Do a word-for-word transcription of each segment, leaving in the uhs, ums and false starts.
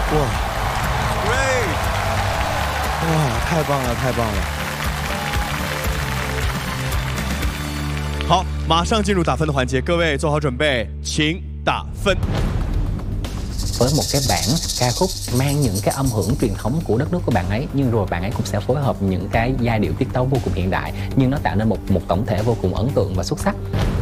哇 ，Great！ 哇，太棒了，太棒了！好，马上進入打分的環節，各位做好準備，請打分。 với một cái bản ca khúc mang những cái âm hưởng truyền thống của đất nước của bạn ấy, nhưng rồi bạn ấy cũng sẽ phối hợp những cái giai điệu tiết tấu vô cùng hiện đại, nhưng nó tạo nên một một tổng thể vô cùng ấn tượng và xuất sắc.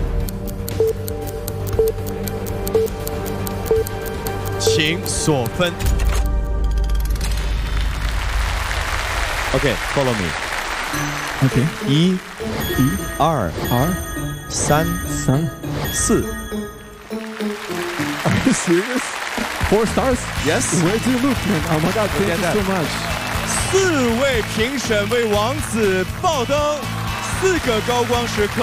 請鎖分。OK, follow me. OK， 一、 一、 二、 二、 三、 三。 四。 Are you serious? Four stars? Yes. Where do you look, man? Oh my God! Thank you so much. 四位评审为王子爆灯，四个高光时刻。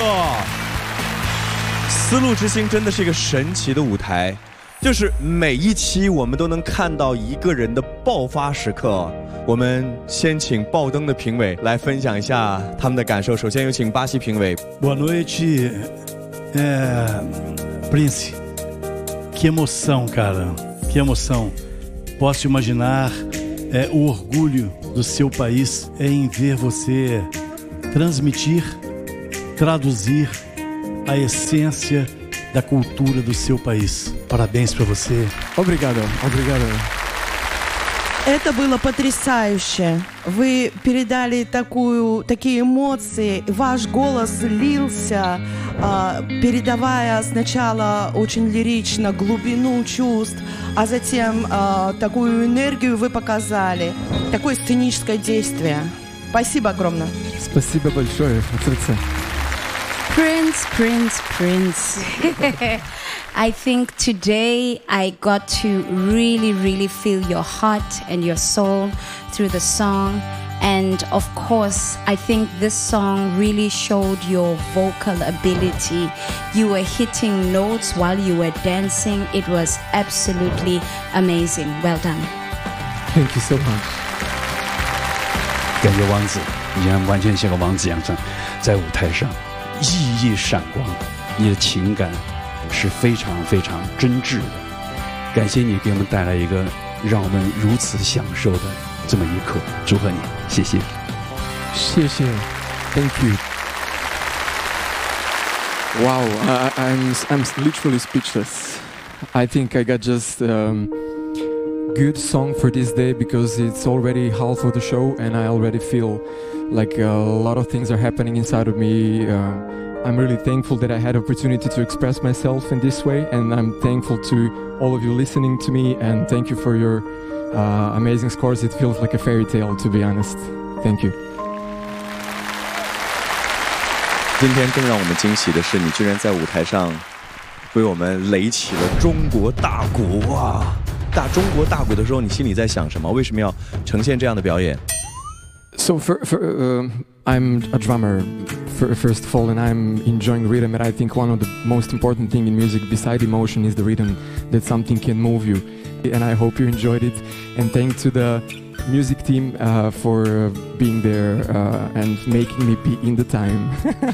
丝路之星真的是一个神奇的舞台，就是每一期我们都能看到一个人的爆发时刻。我们先请爆灯的评委来分享一下他们的感受。首先有请巴西评委。 Boa noite, é... Prince. Que emoção, cara. Que emoção. Posso imaginar é, o orgulho do seu país é em ver você transmitir, traduzir a essência da cultura do seu país. Parabéns para você. Obrigado, obrigado. Это было потрясающе. Вы передали такую, такие эмоции. Ваш голос лился, передавая сначала очень лирично глубину чувств, а затем такую энергию вы показали. Такое сценическое действие. Спасибо огромное. Спасибо большое от сердца. Prince, Prince, Prince. I think today I got to really, really feel your heart and your soul through the song. And of course, I think this song really showed your vocal ability. You were hitting notes while you were dancing. It was absolutely amazing. Well done. Thank you so much. 感谢王子，你像完全像个王子一样，在舞台上熠熠闪光，你的情感是非常非常真挚的。感谢你给我们带来一个让我们如此享受的这么一刻，祝贺你，谢谢。 谢谢 ，Thank you. Wow, I, I'm I'm literally speechless. I think I got just um, good song for this day because it's already half of the show and I already feel like a lot of things are happening inside of me. Uh, I'm really thankful that I had opportunity to express myself in this way, and I'm thankful to all of you listening to me, and thank you for your uh, amazing scores. It feels like a fairy tale, to be honest. Thank you. 今天更让我们惊喜的是，你居然在舞台上为我们垒起了中国大鼓！哇，大中国大鼓的时候，你心里在想什么？为什么要呈现这样的表演？ So for, for, uh, I'm a drummer, for, first of all, and I'm enjoying rhythm. And I think one of the most important thing in music, beside emotion, is the rhythm, that something can move you. And I hope you enjoyed it. And thanks to the music team uh, for being there uh, and making me be in the time.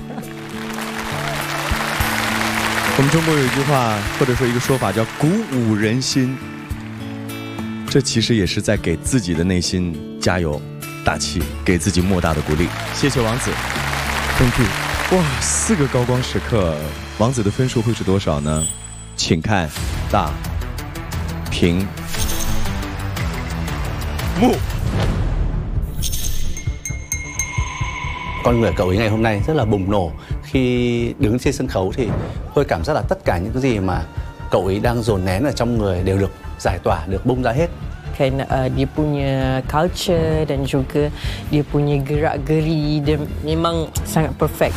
我们中国有一句话，或者说一个说法，叫鼓舞人心。这其实也是在给自己的内心加油。 打气，给自己莫大的鼓励。谢谢王子 ，Thank you。 哇，四个高光时刻，王子的分数会是多少呢？请看大屏幕。 Con người cậu ấy ngày hôm nay rất là bùng nổ. Khi đứng trên sân khấu thì tôi cảm giác là tất cả những cái gì mà cậu ấy đang dồn nén ở trong người đều được giải tỏa, được bung ra hết. Kan uh, dia punya culture dan juga dia punya gerak-geri dia memang sangat perfect.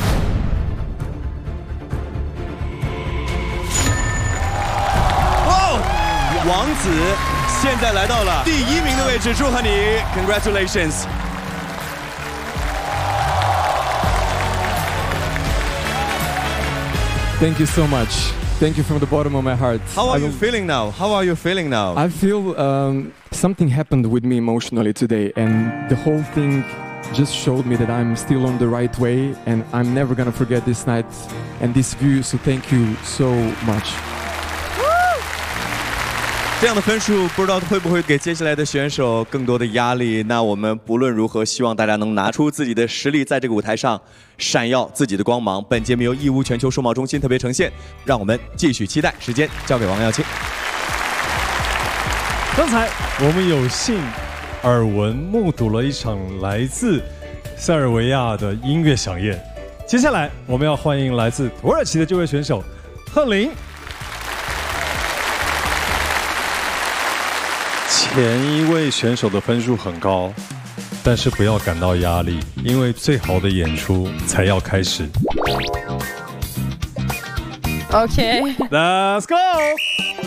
Wow, 王子现在来到了第一名的位置，祝贺你 ，Congratulations！ Thank you so much. Thank you from the bottom of my heart. How are you feeling now? How are you feeling now? I feel um, something happened with me emotionally today, and the whole thing just showed me that I'm still on the right way, and I'm never gonna forget this night and this view. So thank you so much. 这样的分数不知道会不会给接下来的选手更多的压力？那我们不论如何，希望大家能拿出自己的实力，在这个舞台上闪耀自己的光芒。本节目由义乌全球数贸中心特别呈现，让我们继续期待。时间交给王耀庆。 刚才我们有幸耳闻目睹了一场来自塞尔维亚的音乐飨宴，接下来我们要欢迎来自土耳其的这位选手贺琳。前一位选手的分数很高，但是不要感到压力，因为最好的演出才要开始。 Okay. Let's go!